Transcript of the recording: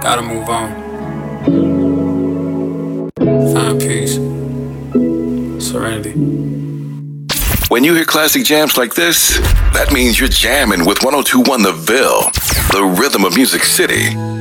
Gotta move on. Find peace. Serenity. When you hear classic jams like this, that means you're jamming with 102.1 The Ville, the rhythm of Music City.